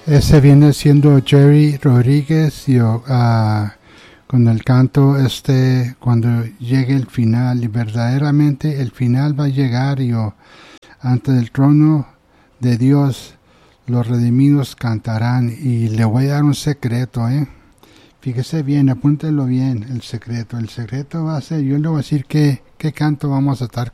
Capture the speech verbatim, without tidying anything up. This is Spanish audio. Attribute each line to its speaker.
Speaker 1: Ese viene siendo Jerry Rodríguez y uh, con el canto este cuando llegue el final, y verdaderamente el final va a llegar y uh, ante el trono de Dios los redimidos cantarán. Y le voy a dar un secreto, eh fíjese bien, apúntelo bien, el secreto el secreto va a ser, yo le voy a decir qué, qué canto vamos a estar